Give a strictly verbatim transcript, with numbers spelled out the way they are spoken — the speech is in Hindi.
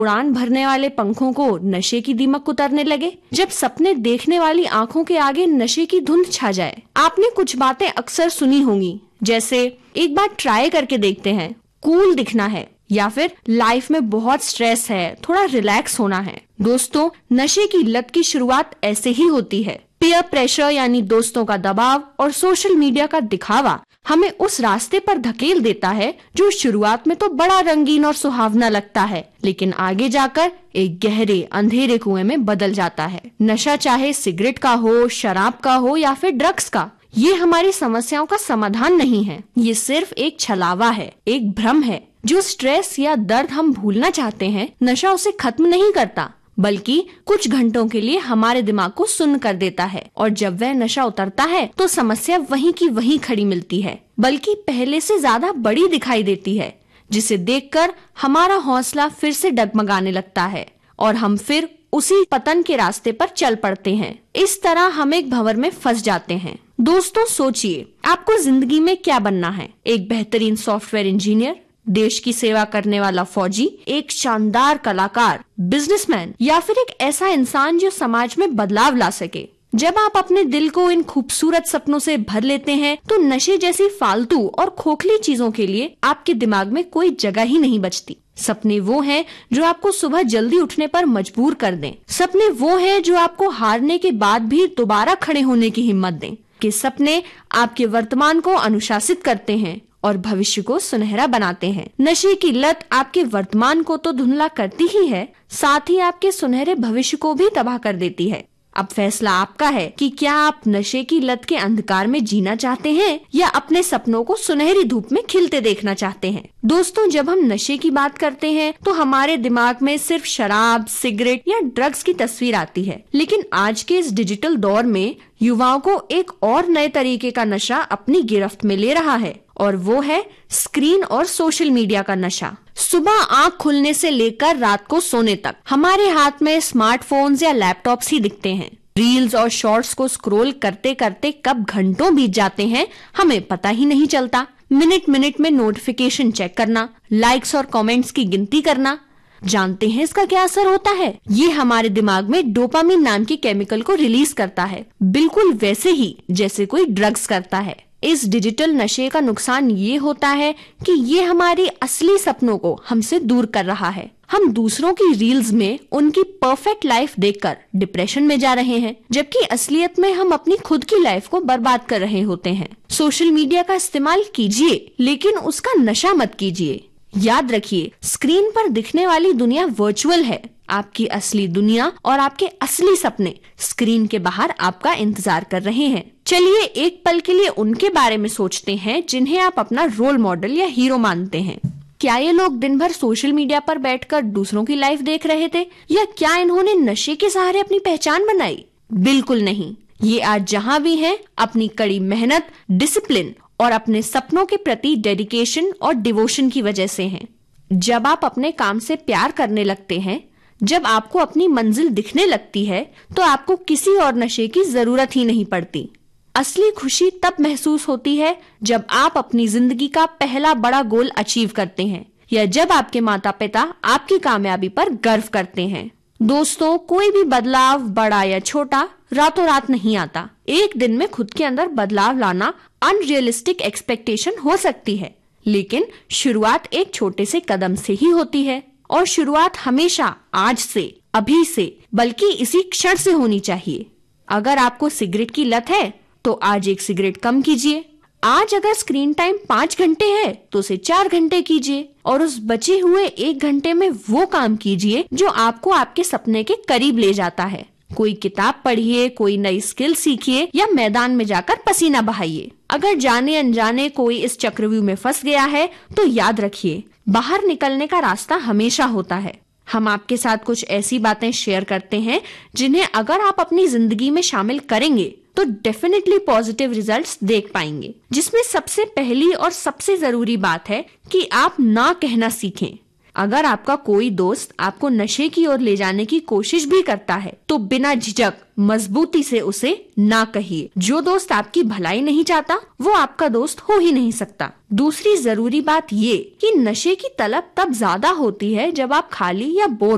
उड़ान भरने वाले पंखों को नशे की दीमक उतरने लगे, जब सपने देखने वाली आंखों के आगे नशे की धुंध छा जाए। आपने कुछ बातें अक्सर सुनी होंगी, जैसे एक बार ट्राई करके देखते हैं, कूल दिखना है, या फिर लाइफ में बहुत स्ट्रेस है, थोड़ा रिलैक्स होना है। दोस्तों, नशे की लत की शुरुआत ऐसे ही होती है। पीयर प्रेशर यानी दोस्तों का दबाव और सोशल मीडिया का दिखावा हमें उस रास्ते पर धकेल देता है जो शुरुआत में तो बड़ा रंगीन और सुहावना लगता है, लेकिन आगे जाकर एक गहरे अंधेरे कुएं में बदल जाता है। नशा चाहे सिगरेट का हो, शराब का हो या फिर ड्रग्स का, ये हमारी समस्याओं का समाधान नहीं है। ये सिर्फ एक छलावा है, एक भ्रम है। जो स्ट्रेस या दर्द हम भूलना चाहते हैं, नशा उसे खत्म नहीं करता, बल्कि कुछ घंटों के लिए हमारे दिमाग को सुन्न कर देता है। और जब वह नशा उतरता है तो समस्या वहीं की वहीं खड़ी मिलती है, बल्कि पहले से ज्यादा बड़ी दिखाई देती है, जिसे देखकर हमारा हौसला फिर से डगमगाने लगता है और हम फिर उसी पतन के रास्ते पर चल पड़ते हैं। इस तरह हम एक भंवर में फंस जाते हैं। दोस्तों, सोचिए, आपको जिंदगी में क्या बनना है? एक बेहतरीन सॉफ्टवेयर इंजीनियर, देश की सेवा करने वाला फौजी, एक शानदार कलाकार, बिजनेसमैन, या फिर एक ऐसा इंसान जो समाज में बदलाव ला सके? जब आप अपने दिल को इन खूबसूरत सपनों से भर लेते हैं तो नशे जैसी फालतू और खोखली चीजों के लिए आपके दिमाग में कोई जगह ही नहीं बचती। सपने वो हैं जो आपको सुबह जल्दी उठने पर मजबूर कर दें। सपने वो हैं जो आपको हारने के बाद भी दोबारा खड़े होने की हिम्मत दें। कि सपने आपके वर्तमान को अनुशासित करते हैं और भविष्य को सुनहरा बनाते हैं। नशे की लत आपके वर्तमान को तो धुंधला करती ही है, साथ ही आपके सुनहरे भविष्य को भी तबाह कर देती है। अब फैसला आपका है कि क्या आप नशे की लत के अंधकार में जीना चाहते हैं या अपने सपनों को सुनहरी धूप में खिलते देखना चाहते हैं। दोस्तों, जब हम नशे की बात करते हैं तो हमारे दिमाग में सिर्फ शराब, सिगरेट या ड्रग्स की तस्वीर आती है, लेकिन आज के इस डिजिटल दौर में युवाओं को एक और नए तरीके का नशा अपनी गिरफ्त में ले रहा है, और वो है स्क्रीन और सोशल मीडिया का नशा। सुबह आंख खुलने से लेकर रात को सोने तक हमारे हाथ में स्मार्टफोन्स या लैपटॉप्स ही दिखते हैं। रील्स और शॉर्ट्स को स्क्रॉल करते करते कब घंटों बीत जाते हैं हमें पता ही नहीं चलता। मिनट मिनट में नोटिफिकेशन चेक करना, लाइक्स और कमेंट्स की गिनती करना, जानते हैं इसका क्या असर होता है? ये हमारे दिमाग में डोपामिन नाम के केमिकल को रिलीज करता है, बिल्कुल वैसे ही जैसे कोई ड्रग्स करता है। इस डिजिटल नशे का नुकसान ये होता है कि ये हमारी असली सपनों को हमसे दूर कर रहा है। हम दूसरों की रील्स में उनकी परफेक्ट लाइफ देखकर डिप्रेशन में जा रहे हैं, जबकि असलियत में हम अपनी खुद की लाइफ को बर्बाद कर रहे होते हैं। सोशल मीडिया का इस्तेमाल कीजिए, लेकिन उसका नशा मत कीजिए। याद रखिए, स्क्रीन पर दिखने वाली दुनिया वर्चुअल है। आपकी असली दुनिया और आपके असली सपने स्क्रीन के बाहर आपका इंतजार कर रहे हैं। चलिए एक पल के लिए उनके बारे में सोचते हैं जिन्हें आप अपना रोल मॉडल या हीरो मानते हैं। क्या ये लोग दिन भर सोशल मीडिया पर बैठकर दूसरों की लाइफ देख रहे थे, या क्या इन्होंने नशे के सहारे अपनी पहचान बनाई? बिल्कुल नहीं। ये आज जहाँ भी हैं, अपनी कड़ी मेहनत, डिसिप्लिन और अपने सपनों के प्रति डेडिकेशन और डिवोशन की वजह से हैं। जब आप अपने काम से प्यार करने लगते हैं, जब आपको अपनी मंजिल दिखने लगती है, तो आपको किसी और नशे की जरूरत ही नहीं पड़ती। असली खुशी तब महसूस होती है जब आप अपनी जिंदगी का पहला बड़ा गोल अचीव करते हैं, या जब आपके माता पिता आपकी कामयाबी पर गर्व करते हैं। दोस्तों, कोई भी बदलाव, बड़ा या छोटा, रातों रात नहीं आता। एक दिन में खुद के अंदर बदलाव लाना अनरियलिस्टिक एक्सपेक्टेशन हो सकती है, लेकिन शुरुआत एक छोटे से कदम से ही होती है, और शुरुआत हमेशा आज से, अभी से, बल्कि इसी क्षण से होनी चाहिए। अगर आपको सिगरेट की लत है तो आज एक सिगरेट कम कीजिए। आज अगर स्क्रीन टाइम पाँच घंटे है तो उसे चार घंटे कीजिए, और उस बचे हुए एक घंटे में वो काम कीजिए जो आपको आपके सपने के करीब ले जाता है। कोई किताब पढ़िए, कोई नई स्किल सीखिए, या मैदान में जाकर पसीना बहाइए। अगर जाने अनजाने कोई इस चक्रव्यूह में फंस गया है तो याद रखिए, बाहर निकलने का रास्ता हमेशा होता है। हम आपके साथ कुछ ऐसी बातें शेयर करते हैं जिन्हें अगर आप अपनी जिंदगी में शामिल करेंगे तो डेफिनेटली पॉजिटिव रिजल्ट्स देख पाएंगे। जिसमें सबसे पहली और सबसे जरूरी बात है कि आप ना कहना सीखें। अगर आपका कोई दोस्त आपको नशे की ओर ले जाने की कोशिश भी करता है तो बिना झिझक मजबूती से उसे ना कहिए। जो दोस्त आपकी भलाई नहीं चाहता वो आपका दोस्त हो ही नहीं सकता। दूसरी जरूरी बात ये कि नशे की तलब तब ज्यादा होती है जब आप खाली या बोर